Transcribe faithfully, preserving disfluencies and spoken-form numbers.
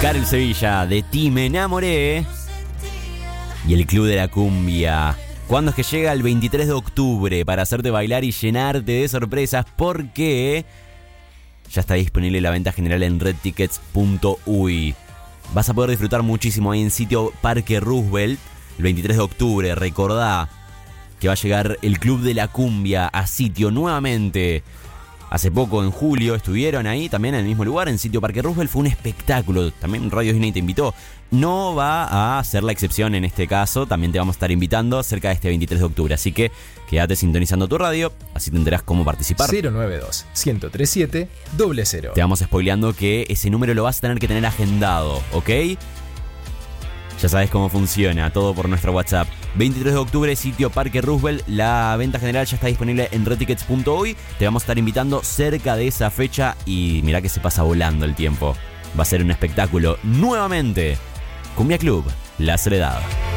Karel Sevilla, de Ti me enamoré. Y el Club de la Cumbia. ¿Cuándo es que llega? El veintitrés de octubre para hacerte bailar y llenarte de sorpresas, porque ya está disponible la venta general en red tickets punto uy. Vas a poder disfrutar muchísimo ahí en sitio Parque Roosevelt el veintitrés de octubre. Recordá que va a llegar el Club de la Cumbia a sitio nuevamente. Hace poco, en julio, estuvieron ahí también en el mismo lugar, en sitio Parque Roosevelt. Fue un espectáculo. También Radio Disney te invitó. No va a ser la excepción en este caso. También te vamos a estar invitando cerca de este veintitrés de octubre. Así que quédate sintonizando tu radio, así te enterás cómo participar. cero nueve dos, uno cero tres siete, cero cero. Te vamos spoileando que ese número lo vas a tener que tener agendado, ¿ok? Ya sabes cómo funciona, todo por nuestro WhatsApp. veintitrés de octubre, sitio Parque Roosevelt. La venta general ya está disponible en red tickets punto uy. Te vamos a estar invitando cerca de esa fecha y mirá que se pasa volando el tiempo. Va a ser un espectáculo nuevamente. Cumbia Club, La Soledad.